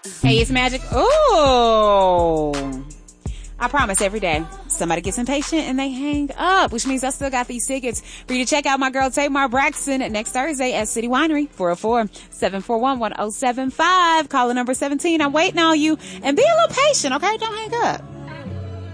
Hey, it's Magic. Oh, I promise every day somebody gets impatient and they hang up, which means I still got these tickets for you to check out my girl Tamar Braxton next Thursday at City Winery, 404-741-1075. Caller number 17. I'm waiting on you, and be a little patient, okay? Don't hang up.